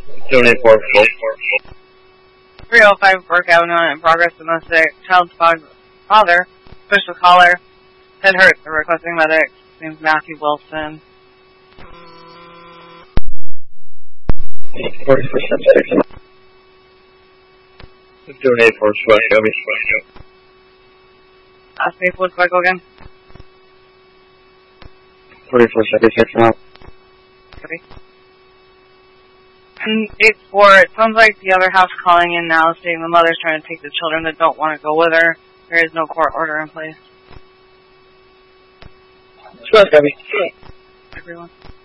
Donate 444. 305 Burke Avenue in progress. Domestic child's father pushed the collar. Head hurt. They're requesting medics. Name's Matthew Wilson. 40% safe. Donate 444. Ask me if cycle again. 44 seconds, 6 now. Copy. 8-4, it sounds like the other house calling in now saying the mother's trying to take the children that don't want to go with her. There is no court order in place. Sure, Gabby. Everyone.